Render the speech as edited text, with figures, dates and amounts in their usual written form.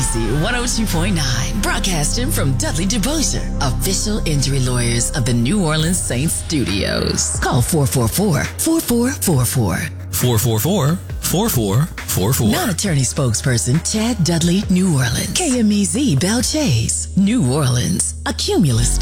KMEZ 102.9, broadcasting from Dudley DeBosier, official injury lawyers of the New Orleans Saints studios. Call 444-4444. 444-4444. Non-attorney spokesperson Chad Dudley, New Orleans. KMEZ Belle Chase, New Orleans, a Cumulus